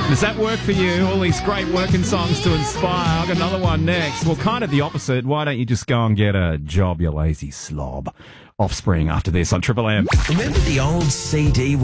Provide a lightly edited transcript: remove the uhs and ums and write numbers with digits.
Does that work for you? All these great working songs to inspire. I've got another one next. Well, kind of the opposite. Why don't you just go and get a job, you lazy slob? Offspring after this on Triple M. Remember the old CD